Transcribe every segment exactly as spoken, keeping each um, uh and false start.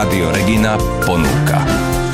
Rádio Regina ponúka.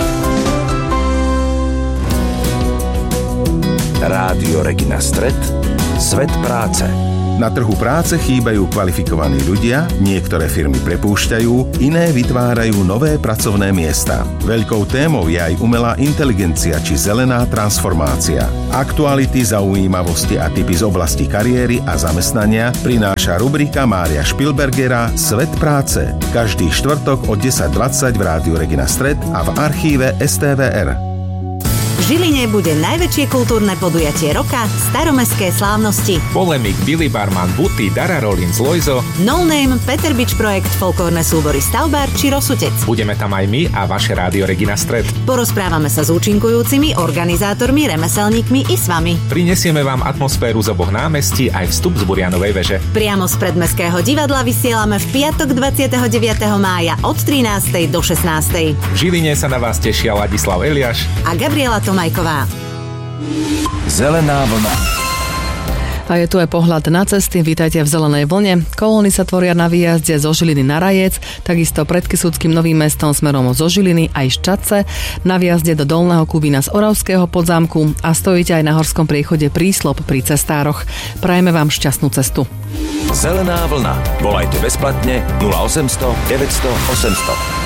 Rádio Regina Stred, svet práce. Na trhu práce chýbajú kvalifikovaní ľudia, niektoré firmy prepúšťajú, iné vytvárajú nové pracovné miesta. Veľkou témou je aj umelá inteligencia či zelená transformácia. Aktuality, zaujímavosti a tipy z oblasti kariéry a zamestnania prináša rubrika Mária Špilbergera Svet práce. Každý štvrtok od desať dvadsať v Rádiu Regina Stred a v archíve es té vé er. V Žiline bude najväčšie kultúrne podujatie roka Staromestské slávnosti. Polemik, Billy Barman, Buty, Dara Rollins, Lojzo, No Name, Peter Bič projekt, folklórne súbory Stavbár či Rosutec. Budeme tam aj my a vaše Rádio Regina Stred. Porozprávame sa s účinkujúcimi, organizátormi, remeselníkmi i s vami. Prinesieme vám atmosféru z oboch námestí aj vstup z Burianovej veže. Priamo z Predmestského divadla vysielame v piatok dvadsiateho deviateho mája od trinástej do šestnástej. V Žiline sa na vás tešia Ladislav Eliáš a Gabriela Tomajková. Zelená vlna. A je tu aj pohľad na cesty. Vítajte v Zelenej vlne. Kolóny sa tvoria na výjazde zo Žiliny na Rajec, takisto pred Kysuckým Novým Mestom smerom zo Žiliny aj z Čadce, na výjazde do Dolného Kubína z Oravského Podzámku a stojíte aj na horskom priechode Príslop pri cestároch. Prajeme vám šťastnú cestu. Zelená vlna. Volajte bezplatne nula osemsto deväťsto osemsto.